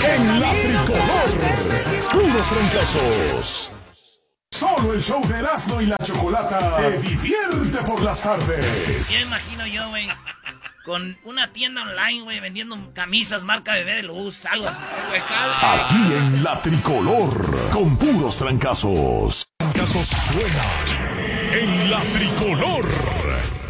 En la tricolor, puros trancazos. Solo el show de Erasmo y la Chocolata te divierte por las tardes. Ya imagino yo, güey, con una tienda online, güey, vendiendo camisas marca Bebé de Luz, algo así. Aquí en la tricolor, con puros trancazos. Trancazos suena en la tricolor.